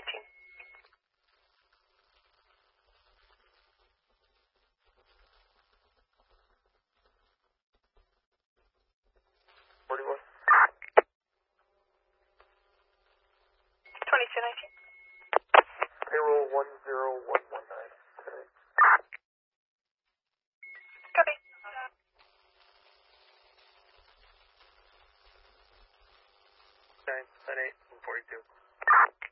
2219. 41. 2219. Payroll 10119. Okay. Copy. 998 and 42.